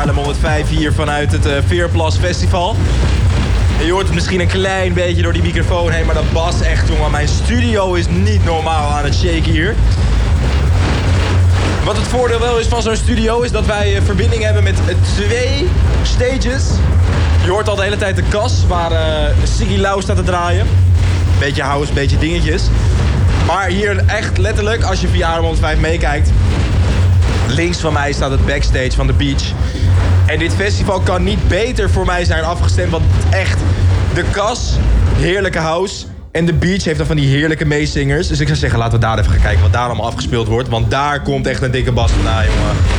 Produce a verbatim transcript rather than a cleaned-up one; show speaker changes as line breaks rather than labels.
Adem honderdvijf hier vanuit het uh, Veerplas Festival. En je hoort het misschien een klein beetje door die microfoon heen, maar dat bas echt, jongen. Mijn studio is niet normaal aan het shaken hier. Wat het voordeel wel is van zo'n studio is dat wij uh, verbinding hebben met uh, twee stages. Je hoort al de hele tijd de kas waar uh, Siggy Lau staat te draaien. Beetje house, beetje dingetjes. Maar hier echt letterlijk, als je via Adem honderdvijf meekijkt, links van mij staat het backstage van The Beach. En dit festival kan niet beter voor mij zijn afgestemd, want echt, de kas, heerlijke house. En The Beach heeft dan van die heerlijke meezingers. Dus ik zou zeggen, laten we daar even gaan kijken wat daar allemaal afgespeeld wordt. Want daar komt echt een dikke bas vandaan, jongen.